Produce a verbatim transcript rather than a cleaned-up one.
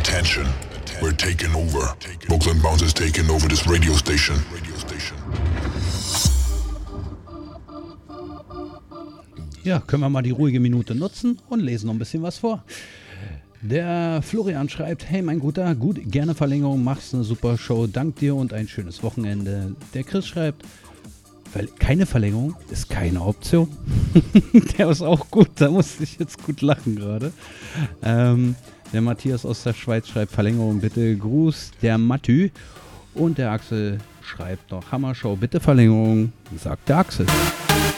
Attention, we're taking over. Books and Bounce is taking over this radio station. Ja, können wir mal die ruhige Minute nutzen und lesen noch ein bisschen was vor. Der Florian schreibt, hey mein Guter, gut, gerne Verlängerung, machst eine super Show, dank dir und ein schönes Wochenende. Der Chris schreibt, keine Verlängerung ist keine Option. Der ist auch gut, da musste ich jetzt gut lachen gerade. Ähm, der Matthias aus der Schweiz schreibt, Verlängerung bitte, Gruß, der Matthü. Und der Axel schreibt noch, Hammershow, bitte Verlängerung, sagt der Axel.